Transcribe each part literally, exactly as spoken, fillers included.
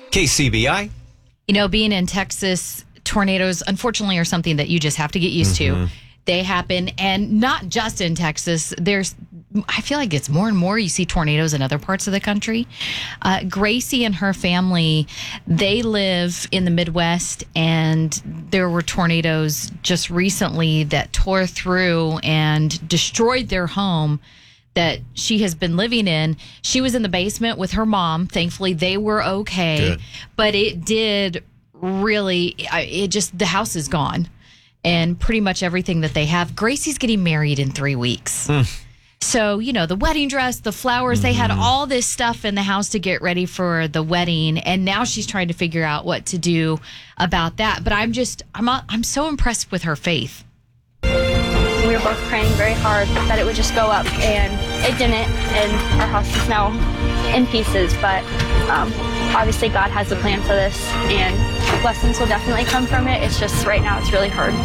K C B I. You know, being in Texas, tornadoes, unfortunately, are something that you just have to get used mm-hmm. to. They happen, and not just in Texas. There's, I feel like it's more and more you see tornadoes in other parts of the country. Uh, Gracie and her family, they live in the Midwest, and there were tornadoes just recently that tore through and destroyed their home that she has been living in. She was in the basement with her mom. Thankfully, they were okay. Good. But it did really, it just, the house is gone. And pretty much everything that they have. Gracie's getting married in three weeks. Mm. So, you know, the wedding dress, the flowers, mm-hmm. they had all this stuff in the house to get ready for the wedding. And now she's trying to figure out what to do about that. But I'm just, I'm I'm so impressed with her faith. We were both praying very hard that it would just go up, and it didn't. And our house is now in pieces. But um, obviously God has a plan for this, and blessings will definitely come from it. It's just right now it's really hard.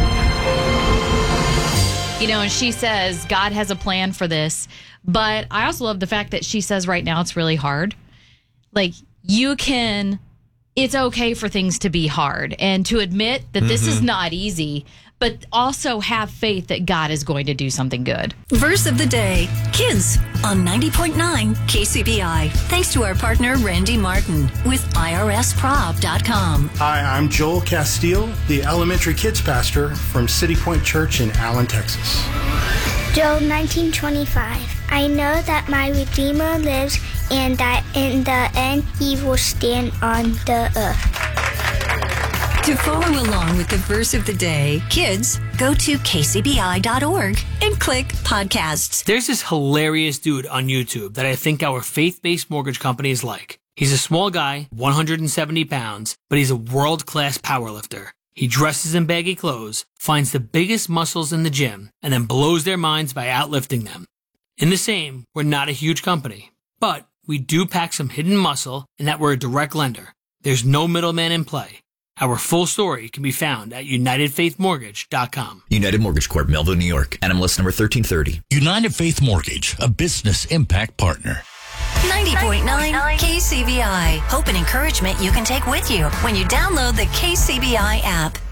You know, and she says God has a plan for this. But I also love the fact that she says right now it's really hard. Like, you can, it's okay for things to be hard and to admit that mm-hmm. this is not easy, but also have faith that God is going to do something good. Verse of the day, kids on ninety point nine K C B I. Thanks to our partner, Randy Martin with I R S prob dot com. Hi, I'm Joel Castile, the elementary kids pastor from City Point Church in Allen, Texas. Job nineteen twenty-five. I know that my Redeemer lives, and that in the end he will stand on the earth. To follow along with the verse of the day, kids, go to K C B I dot org and click podcasts. There's this hilarious dude on YouTube that I think our faith-based mortgage company is like. He's a small guy, one hundred seventy pounds, but he's a world-class powerlifter. He dresses in baggy clothes, finds the biggest muscles in the gym, and then blows their minds by outlifting them. In the same, we're not a huge company, but we do pack some hidden muscle in that we're a direct lender. There's no middleman in play. Our full story can be found at United Faith Mortgage dot com. United Mortgage Corp, Melville, New York. N M L S number thirteen thirty. United Faith Mortgage, a business impact partner. ninety point nine K C B I. Hope and encouragement you can take with you when you download the K C B I app.